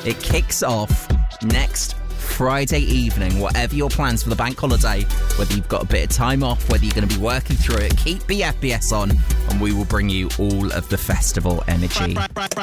It kicks off next Friday evening. Whatever your plans for the bank holiday, whether you've got a bit of time off, whether you're going to be working through it, keep BFBS on and we will bring you all of the festival energy.